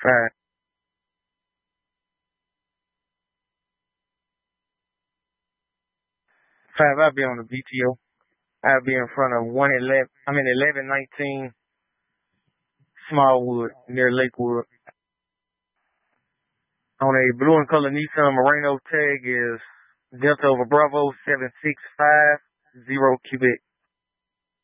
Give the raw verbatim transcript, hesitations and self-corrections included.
Right. Five, I'll be on the B T O. I'll be in front of one eleven. I mean eleven nineteen Smallwood near Lakewood. On a blue and color Nissan Moreno tag is Delta over Bravo seven six five zero Quebec.